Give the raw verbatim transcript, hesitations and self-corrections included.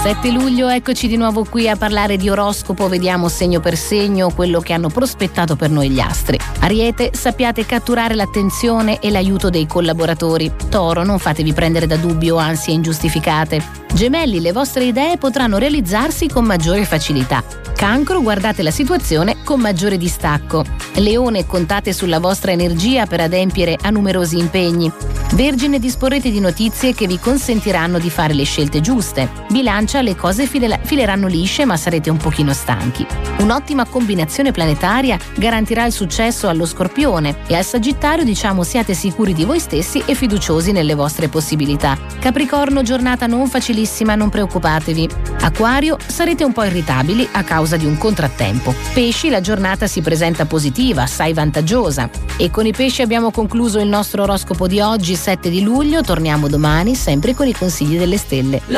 sette luglio, eccoci di nuovo qui a parlare di oroscopo. Vediamo segno per segno quello che hanno prospettato per noi gli astri. Ariete, sappiate catturare l'attenzione e l'aiuto dei collaboratori. Toro, non fatevi prendere da dubbi o ansie ingiustificate. Gemelli, le vostre idee potranno realizzarsi con maggiore facilità. Cancro, guardate la situazione con maggiore distacco. Leone, contate sulla vostra energia per adempiere a numerosi impegni. Vergine, disporrete di notizie che vi consentiranno di fare le scelte giuste. Bilancia, le cose file- fileranno lisce ma sarete un pochino stanchi. Un'ottima combinazione planetaria garantirà il successo allo Scorpione e al Sagittario diciamo siate sicuri di voi stessi e fiduciosi nelle vostre possibilità. Capricorno, giornata non facilissima, non preoccupatevi. Acquario, sarete un po' irritabili a causa di un contrattempo. Pesci, la giornata si presenta positiva, assai vantaggiosa. E con i pesci abbiamo concluso il nostro oroscopo di oggi, sette di luglio. Torniamo domani sempre con i consigli delle stelle.